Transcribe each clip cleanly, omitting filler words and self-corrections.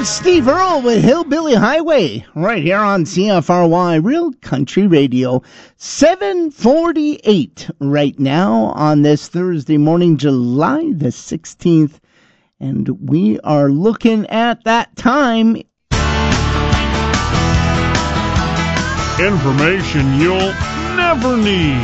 That's Steve Earle with Hillbilly Highway, right here on CFRY Real Country Radio. 7:48 right now on this Thursday morning, July the 16th. And we are looking at that time. Information you'll never need.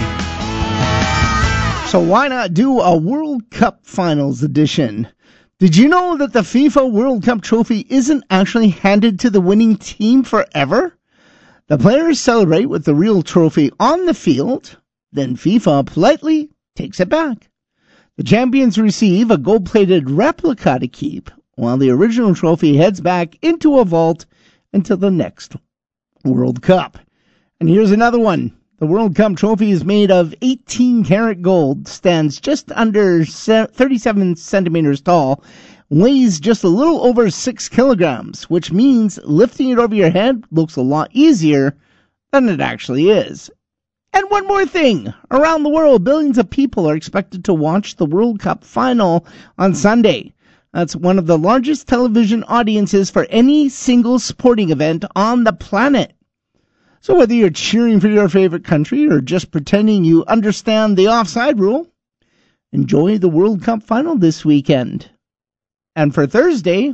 So why not do a World Cup Finals edition? Did you know that the FIFA World Cup trophy isn't actually handed to the winning team forever? The players celebrate with the real trophy on the field, then FIFA politely takes it back. The champions receive a gold-plated replica to keep, while the original trophy heads back into a vault until the next World Cup. And here's another one. The World Cup trophy is made of 18-karat gold, stands just under 37 centimeters tall, weighs just a little over 6 kilograms, which means lifting it over your head looks a lot easier than it actually is. And one more thing. Around the world, billions of people are expected to watch the World Cup final on Sunday. That's one of the largest television audiences for any single sporting event on the planet. So whether you're cheering for your favorite country or just pretending you understand the offside rule, enjoy the World Cup final this weekend. And for Thursday,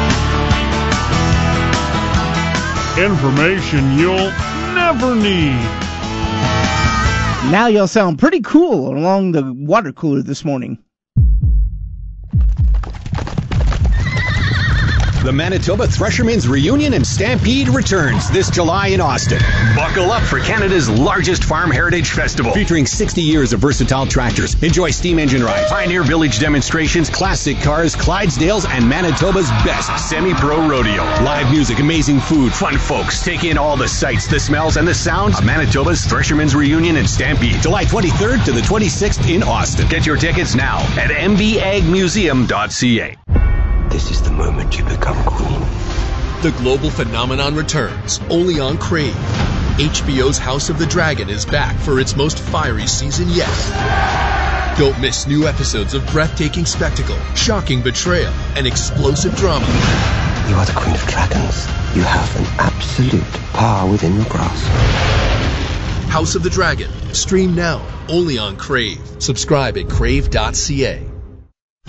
information you'll never need. Now you'll sound pretty cool along the water cooler this morning. The Manitoba Threshermen's Reunion and Stampede returns this July in Austin. Buckle up for Canada's largest farm heritage festival. Featuring 60 years of versatile tractors. Enjoy steam engine rides, Pioneer Village demonstrations, classic cars, Clydesdales, and Manitoba's best semi-pro rodeo. Live music, amazing food, fun folks. Take in all the sights, the smells, and the sounds of Manitoba's Threshermen's Reunion and Stampede. July 23rd to the 26th in Austin. Get your tickets now at mbagmuseum.ca. This is the moment you become queen. The global phenomenon returns, only on Crave. HBO's House of the Dragon is back for its most fiery season yet. Don't miss new episodes of breathtaking spectacle, shocking betrayal, and explosive drama. You are the queen of dragons. You have an absolute power within your grasp. House of the Dragon. Stream now, only on Crave. Subscribe at crave.ca.